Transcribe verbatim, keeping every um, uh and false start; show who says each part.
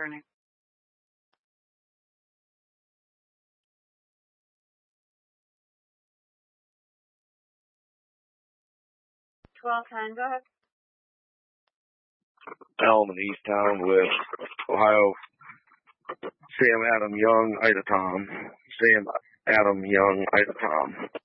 Speaker 1: Turning. twelve ten, go ahead.
Speaker 2: Elm in Easttown with Ohio. Sam Adam Young, Ida Tom. Sam Adam Young, Ida Tom.